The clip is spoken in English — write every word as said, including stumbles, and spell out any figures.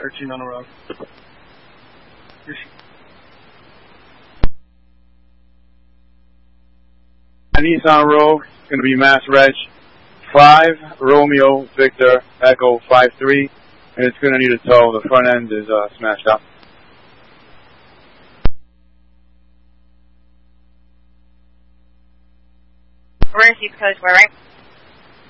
thirteen on the road. Nissan Rogue, it's going to be Mass Reg five, Romeo, Victor, Echo five three, and it's going to need a tow. The front end is uh, smashed up. We're in East Coast, where, right?